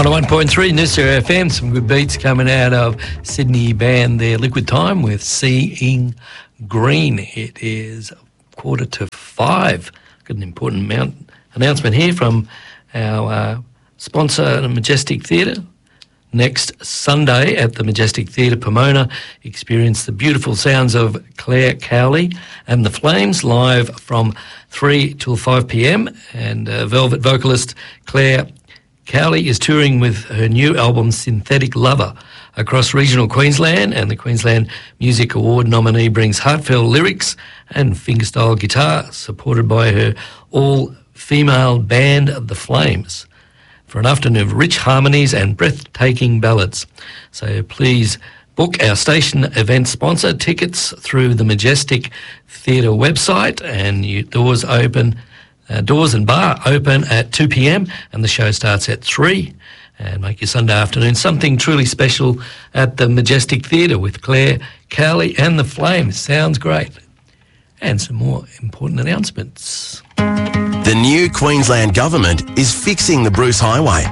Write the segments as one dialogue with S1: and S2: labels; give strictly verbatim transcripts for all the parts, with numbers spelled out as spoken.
S1: one oh one point three Noosa F M, some good beats coming out of Sydney band there, Liquid Time with Seeing Green. It is quarter to five. Got an important amount, announcement here from our uh, sponsor, the Majestic Theatre. Next Sunday at the Majestic Theatre, Pomona, experience the beautiful sounds of Claire Cowley and the Flames live from three till five p.m. And uh, Velvet vocalist Claire Cowley is touring with her new album Synthetic Lover across regional Queensland, and the Queensland Music Award nominee brings heartfelt lyrics and fingerstyle guitar, supported by her all-female band The Flames, for an afternoon of rich harmonies and breathtaking ballads. So please book our station event sponsor tickets through the Majestic Theatre website, and you, doors open, uh, doors and bar open at two p.m. and the show starts at three. And make your Sunday afternoon something truly special at the Majestic Theatre with Claire Cowley and the Flames. Sounds great. And some more important announcements.
S2: The new Queensland Government is fixing the Bruce Highway,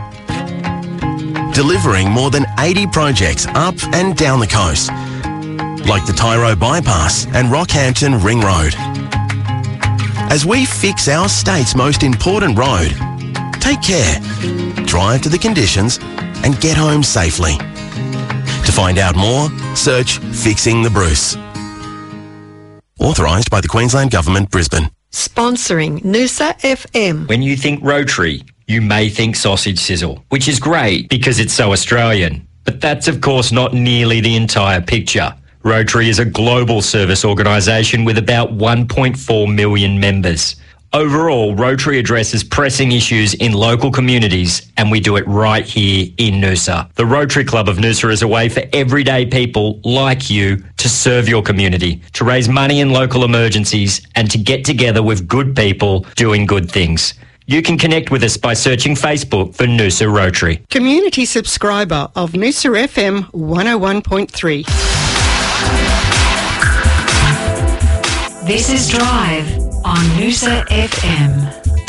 S2: delivering more than eighty projects up and down the coast, like the Tyro Bypass and Rockhampton Ring Road. As we fix our state's most important road, take care, drive to the conditions and get home safely. To find out more, search Fixing the Bruce. Authorised by the Queensland Government, Brisbane.
S3: Sponsoring Noosa F M.
S4: When you think Rotary, you may think sausage sizzle, which is great because it's so Australian. But that's of course not nearly the entire picture. Rotary is a global service organisation with about one point four million members. Overall, Rotary addresses pressing issues in local communities, and we do it right here in Noosa. The Rotary Club of Noosa is a way for everyday people like you to serve your community, to raise money in local emergencies, and to get together with good people doing good things. You can connect with us by searching Facebook for Noosa Rotary.
S3: Community subscriber of Noosa F M one oh one point three.
S5: This is Drive on Noosa F M.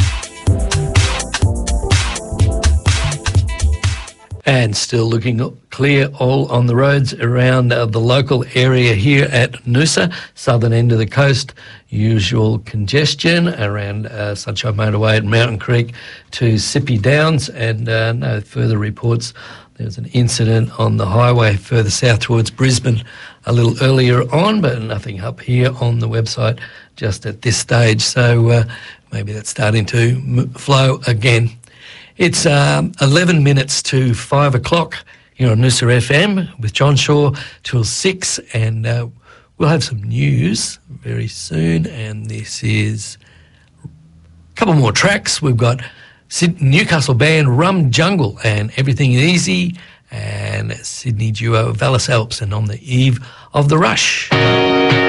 S1: And still looking clear all on the roads around uh, the local area here at Noosa, southern end of the coast. Usual congestion around uh, Sunshine Motorway at Mountain Creek to Sippy Downs, and uh, no further reports. There was an incident on the highway further south towards Brisbane a little earlier on, but nothing up here on the website just at this stage. So uh, maybe that's starting to m- flow again. It's um, eleven minutes to five o'clock here on Noosa F M with John Shaw till six, and uh, we'll have some news very soon. And this is a couple more tracks. We've got Sydney, Newcastle band Rum Jungle and Everything is Easy, and Sydney duo Valis Alps and On the Eve of the Rush.